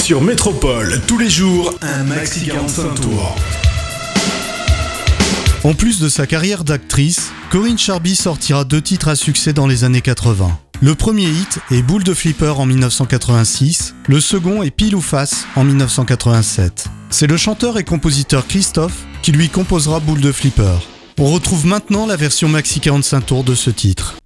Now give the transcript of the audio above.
Sur Métropole, tous les jours, un maxi 45 tours. En plus de sa carrière d'actrice, Corinne Charby sortira 2 titres à succès dans les années 80. Le premier hit est Boule de Flipper en 1986, le second est Pile ou Face en 1987. C'est le chanteur et compositeur Christophe qui lui composera Boule de Flipper. On retrouve maintenant la version maxi 45 tours de ce titre.